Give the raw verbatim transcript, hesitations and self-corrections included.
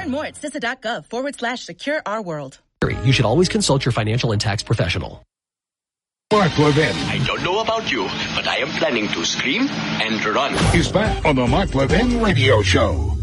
Learn more at cisa.gov forward slash secure our world. You should always consult your financial and tax professional. Mark Levin. I don't know about you, but I am planning to scream and run. He's back on the Mark Levin Radio Show.